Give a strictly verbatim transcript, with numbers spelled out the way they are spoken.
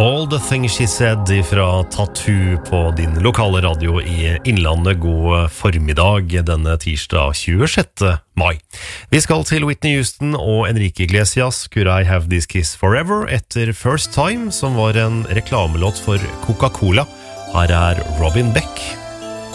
All the things she said fra Tattoo på din lokale radio i Innlandet. God formiddag denne tirsdag tjuesjette mai. Vi skal til Whitney Houston og Enrique Iglesias Could I Have This Kiss Forever etter First Time, som var en reklamelåt for Coca-Cola. Her er Robin Beck.